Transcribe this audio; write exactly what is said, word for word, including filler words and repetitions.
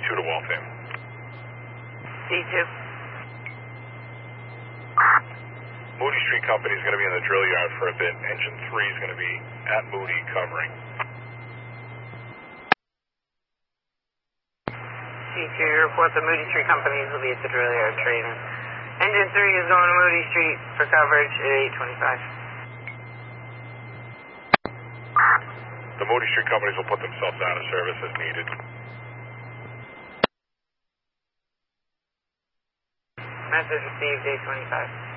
two to Waltham. D two. Moody Street Company is going to be in the drill yard for a bit. Engine three is going to be at Moody covering. D two, report the Moody Street Companies will be at the drill yard training. Engine three is going to Moody Street for coverage at eight twenty-five. The Moody Street Companies will put themselves out of service as needed. Message received, eight twenty-five.